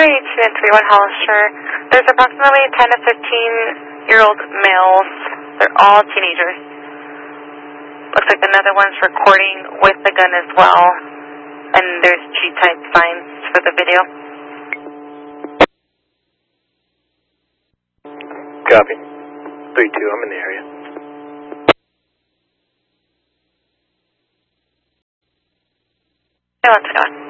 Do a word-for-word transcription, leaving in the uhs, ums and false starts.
eighteen and three one Hollister. There's approximately ten to fifteen year old males. They're all teenagers. Looks like another one's recording with the gun as well. And there's G-type signs for the video. Copy. three two, I'm in the area. Yeah, let's go.